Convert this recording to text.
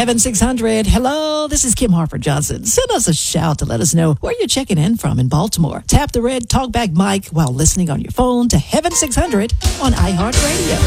Heaven 600. Hello, this is Kim Harper Johnson. Send us a shout to let us know where you're checking in from in Baltimore. Tap the red talkback mic while listening on your phone to Heaven 600 on iHeartRadio.